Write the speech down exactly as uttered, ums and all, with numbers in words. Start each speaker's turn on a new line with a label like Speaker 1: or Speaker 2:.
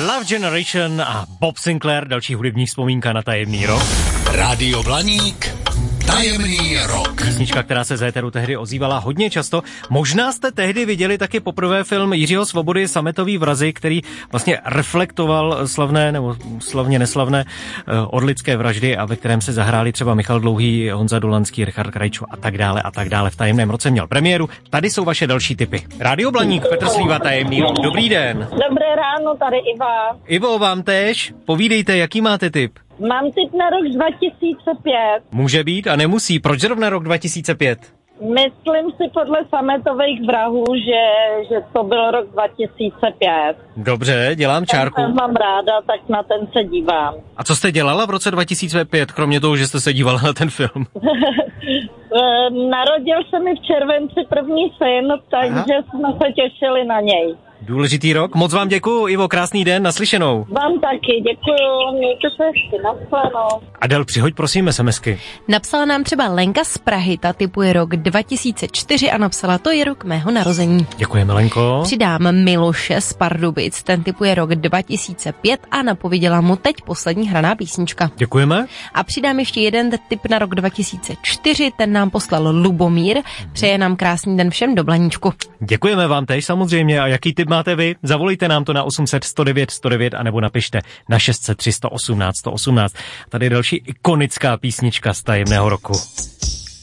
Speaker 1: Love Generation a Bob Sinclair, další hudební vzpomínka na tajemný rok.
Speaker 2: Rádio Blaník, tajemný rok.
Speaker 1: Písnička, která se z éteru tehdy ozývala hodně často. Možná jste tehdy viděli taky poprvé film Jiřího Svobody Sametový vrazy, který vlastně reflektoval slavné nebo slavně neslavné orlické vraždy a ve kterém se zahráli třeba Michal Dlouhý, Honza Dolanský, Richard Krajčo a tak dále a tak dále. V tajemném roce měl premiéru. Tady jsou vaše další tipy. Rádio Blaník, Petr Slíva, tajemný rok. Dobrý den.
Speaker 3: Dobré ráno, tady Iva.
Speaker 1: Ivo, vám též. Povídejte, jaký máte tip?
Speaker 3: Mám tip na rok dva tisíce pět.
Speaker 1: Může být a nemusí. Proč zrovna rok dva tisíce pět?
Speaker 3: Myslím si podle Sametových vrahů, že, že to byl rok dva tisíce pět.
Speaker 1: Dobře, dělám čárku.
Speaker 3: Ten mám ráda, tak na ten se dívám.
Speaker 1: A co jste dělala v roce dva tisíce pět, kromě toho, že jste se dívala na ten film?
Speaker 3: Narodil se mi v červenci první syn, takže Aha. jsme se těšili na něj.
Speaker 1: Důležitý rok. Moc vám děkuju, Ivo, krásný den, naslyšenou.
Speaker 3: Vám taky, děkuju, mějte se hezky, naschledanou.
Speaker 1: Adel, přihoď prosím SMSky.
Speaker 4: Napsala nám třeba Lenka z Prahy, ta tipuje rok dva tisíce čtyři a napsala, to je rok mého narození.
Speaker 1: Děkujeme, Lenko.
Speaker 4: Přidám Miloše z Pardubic, ten tipuje rok dva tisíce pět a napověděla mu teď poslední hraná písnička.
Speaker 1: Děkujeme.
Speaker 4: A přidám ještě jeden tip na rok dva tisíce čtyři, ten nám poslal Lubomír, přeje nám krásný den všem do Blaníčku.
Speaker 1: Děkujeme vám též samozřejmě a jaký tip máte vy? Zavolejte nám to na osm set sto devět sto devět anebo napište na šest set tři sto osmnáct sto osmnáct. Tady je další ikonická písnička z tajemného roku.